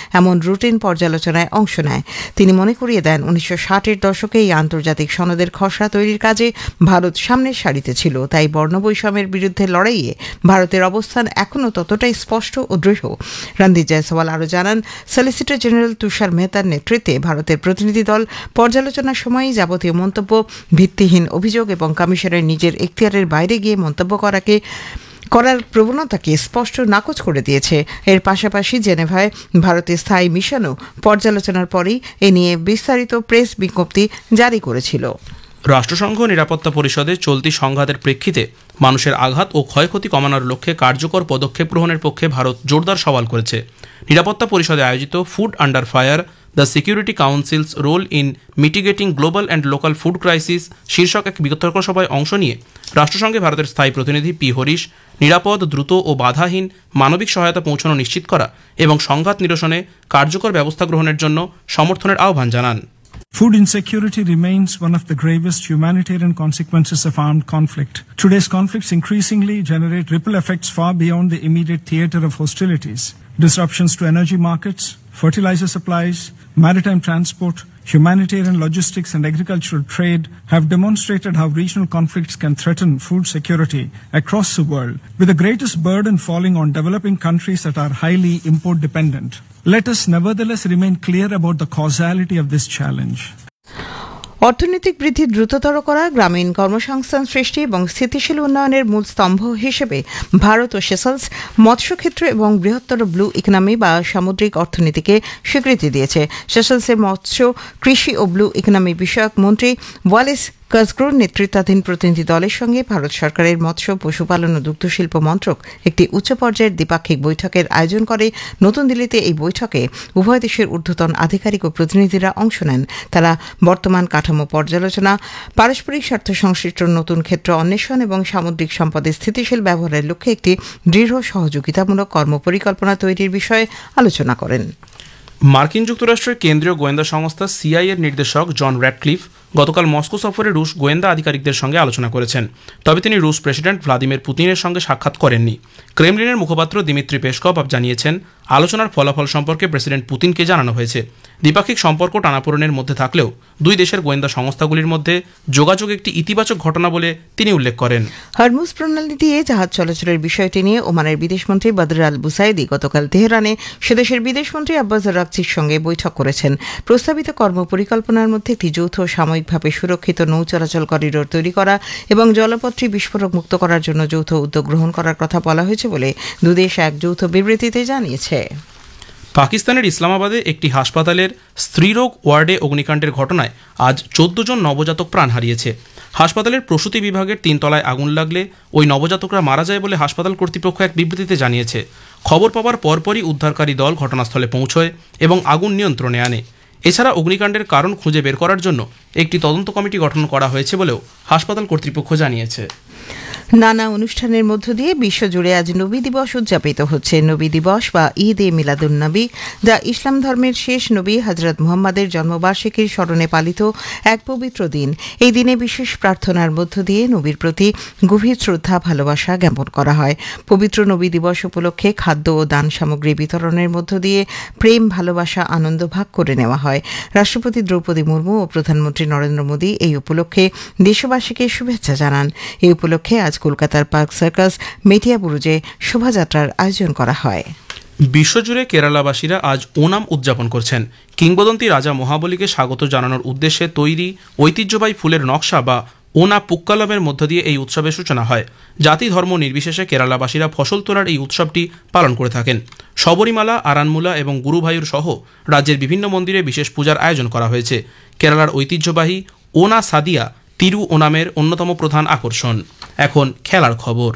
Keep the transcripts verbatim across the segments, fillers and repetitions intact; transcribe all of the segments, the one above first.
এমন রুটিন পর্যালোচনায় অংশ নেয়। তিনি মনে করিয়ে দেন উনিশশো ষাটের দশকে এই আন্তর্জাতিক সনদের খসড়া তৈরির কাজে ভারত সামনের সারিতে ছিল, তাই বর্ণবৈষম্যের বিরুদ্ধে লড়াইয়ে ভারতের অবস্থান এখনও ততটাই স্পষ্ট ও দৃঢ়। রণদীপ জয়সওয়াল আরও জানান, সলিসিটর জেনারেল তুষার মেহতার নেতৃত্বে ভারতের প্রতিনিধি দল পর্যালোচনার সময় যাবতীয় মন্তব্য, ভিত্তিহীন অভিযোগ এবং কমিশনের নিজের এখতিয়ারের বাইরে গিয়ে মন্তব্য করাকে করার প্রবণতাকে স্পষ্ট নাকচ করে দিয়েছে। এর পাশাপাশি জেনেভায় ভারতের স্থায়ী মিশনও পর্যালোচনার পরেই এ নিয়ে বিস্তারিত প্রেস বিজ্ঞপ্তি জারি করেছিল। রাষ্ট্রসংঘ নিরাপত্তা পরিষদে চলতি সংঘাতের প্রেক্ষিতে মানুষের আঘাত ও ক্ষয়ক্ষতি কমানোর লক্ষ্যে কার্যকর পদক্ষেপ গ্রহণের পক্ষে ভারত জোরদার সওয়াল করেছে। নিরাপত্তা পরিষদে আয়োজিত food under fire, the security council's role in mitigating global and local food crisis শীর্ষক এক বিতর্ক সভায় অংশ নিয়ে রাষ্ট্রসংঘে ভারতের স্থায়ী প্রতিনিধি পি হরিশ নিরাপদ, দ্রুত ও বাধাহীন মানবিক সহায়তা পৌঁছানো নিশ্চিত করা এবং সংঘাত নিরসনে কার্যকর ব্যবস্থা গ্রহণের জন্য সমর্থনের আহ্বান জানান। Food insecurity remains one of the gravest humanitarian consequences of armed conflict. Today's conflicts increasingly generate ripple effects far beyond the immediate theater of hostilities. Disruptions to energy markets, fertilizer supplies, maritime transport, humanitarian logistics and agricultural trade have demonstrated how regional conflicts can threaten food security across the world, with the greatest burden falling on developing countries that are highly import dependent. Let us nevertheless remain clear about the causality of this challenge. অর্থনৈতিক বৃদ্ধি দ্রুততর করা, গ্রামীণ কর্মসংস্থান সৃষ্টি এবং স্থিতিশীল উন্নয়নের মূল স্তম্ভ হিসেবে ভারত ও সেশলস মৎস্যক্ষেত্র এবং বৃহত্তর ব্লু ইকোনমি বা সামুদ্রিক অর্থনীতিকে স্বীকৃতি দিয়েছে। সেশলসের মৎস্য, কৃষি ও ব্লু ইকোনমি বিষয়ক মন্ত্রী ওয়ালেস কাজগ্রোর নেতৃত্বাধীন প্রতিনিধি দলের সঙ্গে ভারত সরকারের মৎস্য, পশুপালন ও দুগ্ধশিল্প মন্ত্রক একটি উচ্চ পর্যায়ের দ্বিপাক্ষিক বৈঠকের আয়োজন করে। নতুন দিল্লিতে এই বৈঠকে উভয় দেশের ঊর্ধ্বতন আধিকারিক ও প্রতিনিধিরা অংশ নেন। তারা বর্তমান কাঠামো পর্যালোচনা, পারস্পরিক স্বার্থ সংশ্লিষ্ট নতুন ক্ষেত্র অন্বেষণ এবং সামুদ্রিক সম্পদের স্থিতিশীল ব্যবহারের লক্ষ্যে একটি দৃঢ় সহযোগিতামূলক কর্মপরিকল্পনা তৈরির বিষয়ে আলোচনা করেন। মার্কিন যুক্তরাষ্ট্রের কেন্দ্রীয় গোয়েন্দা সংস্থা সিআই এর নির্দেশক জন র্যাডক্লিফ গতকাল মস্কো সফরে রুশ গোয়েন্দা আধিকারিকদের সঙ্গে আলোচনা করেছেন, তবে তিনি রুশ প্রেসিডেন্ট ভ্লাদিমির পুতিনের সঙ্গে সাক্ষাৎ করেননি। ক্রেমলিনের মুখপাত্র দিমিত্রি পেসকভ জানিয়েছেন, আলোচনার ফলাফল সম্পর্কে প্রেসিডেন্ট পুতিনকে জানানো হয়েছে। দ্বিপাক্ষিক সম্পর্ক টানাপোড়েনের মধ্যে থাকলেও দুই দেশের গোয়েন্দা সংস্থাগুলির মধ্যে যোগাযোগ একটি ইতিবাচক ঘটনা বলে তিনি উল্লেখ করেন। হরমুজ প্রণালী দিয়ে জাহাজ চলাচলের বিষয়টি নিয়ে ওমানের বিদেশমন্ত্রী বদর আল বুসাইদি গতকাল তেহরানে সেদেশের বিদেশমন্ত্রী আব্বাস আরাগচির সঙ্গে বৈঠক করেছেন। প্রস্তাবিত কর্মপরিকল্পনার মধ্যে একটি যৌথ সাময়িকভাবে সুরক্ষিত নৌ চলাচল করিডোর তৈরি করা এবং জলপথটি বিস্ফোরক মুক্ত করার জন্য যৌথ উদ্যোগ গ্রহণ করার কথা বলা হয়েছে বলে দুদেশ এক যৌথ বিবৃতিতে জানিয়েছে। পাকিস্তানের ইসলামাবাদে একটি হাসপাতালের স্ত্রীরোগ ওয়ার্ডে অগ্নিকাণ্ডের ঘটনায় আজ চোদ্দ জন নবজাতক প্রাণ হারিয়েছে। হাসপাতালের প্রসূতি বিভাগের তিন তলায় আগুন লাগলে ওই নবজাতকরা মারা যায় বলে হাসপাতাল কর্তৃপক্ষ এক বিবৃতিতে জানিয়েছে। খবর পাওয়ার পরপরই উদ্ধারকারী দল ঘটনাস্থলে পৌঁছয় এবং আগুন নিয়ন্ত্রণে আনে। এছাড়া অগ্নিকাণ্ডের কারণ খুঁজে বের করার জন্য একটি তদন্ত কমিটি গঠন করা হয়েছে বলেও হাসপাতাল কর্তৃপক্ষ জানিয়েছে। নানা অনুষ্ঠানের মধ্য দিয়ে বিশ্বজুড়ে আজ নবী দিবস উদযাপিত হচ্ছে। নবী দিবস বা ঈদ এ মিলাদুন নবী, যা ইসলাম ধর্মের শেষ নবী হযরত মুহাম্মাদের জন্মবার্ষিকীর স্মরণে পালিত এক পবিত্র দিন। এই দিনে বিশেষ প্রার্থনার মধ্য দিয়ে নবীর প্রতি গভীর শ্রদ্ধা, ভালোবাসা জ্ঞাপন করা হয়। পবিত্র নবী দিবস উপলক্ষে খাদ্য ও দান সামগ্রী বিতরণের মধ্য দিয়ে প্রেম, ভালোবাসা, আনন্দ ভাগ করে নেওয়া হয়। রাষ্ট্রপতি দ্রৌপদী মুর্মু ও প্রধানমন্ত্রী নরেন্দ্র মোদী এই উপলক্ষে দেশবাসীকে শুভেচ্ছা জানান। এই উপলক্ষে আজ কলকাতার পার্ক সার্কাস, মেটিয়া বুরুজে শোভাযাত্রার আয়োজন করা হয়। বিশ্বজুড়ে কেরালাবাসীরা আজ ওনাম উদযাপন করছেন। কিংবদন্তি রাজা মহাবলীকে স্বাগত জানানোর উদ্দেশ্যে তৈরি ঐতিহ্যবাহী ফুলের নকশা বা ওনা পুক্কালমের মধ্য দিয়ে এই উৎসবের সূচনা হয়। জাতি ধর্ম নির্বিশেষে কেরালাবাসীরা ফসল তোলার এই উৎসবটি পালন করে থাকেন। শবরীমালা, আরানমুলা এবং গুরুভায়ুর সহ রাজ্যের বিভিন্ন মন্দিরে বিশেষ পূজার আয়োজন করা হয়েছে। কেরালার ঐতিহ্যবাহী ওনা সাদিয়া তিরু ওনামের অন্যতম প্রধান আকর্ষণ। এখন খেলার খবর।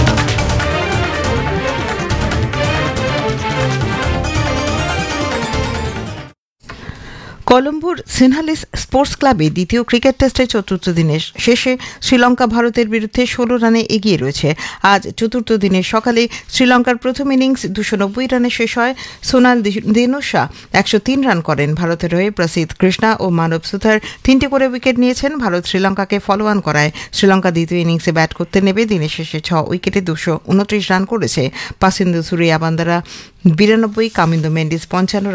কলম্বোর সিনহালিস স্পোর্টস ক্লাবে দ্বিতীয় ক্রিকেট টেস্টের চতুর্থ দিনের শেষে শ্রীলঙ্কা ভারতের বিরুদ্ধে ষোলো রানে এগিয়ে রয়েছে। আজ চতুর্থ দিনের সকালে শ্রীলঙ্কার প্রথম ইনিংস দুশো নব্বই রানে শেষ হয়। সোনাল দিনুশা একশো তিন রান করেন। ভারতের হয়ে প্রসিদ্ধ কৃষ্ণা ও মানব সুথার তিনটি করে উইকেট নিয়েছেন। ভারত শ্রীলঙ্কাকে ফলো অন করায় শ্রীলঙ্কা দ্বিতীয় ইনিংসে ব্যাট করতে নেমে দিনের শেষে ছ উইকেটে দুশো উনত্রিশ রান করেছে। পাসিন্দু সুরিয়া বান্দারা বিরানব্বই, কামিন্দু মেন্ডিস পঞ্চান্ন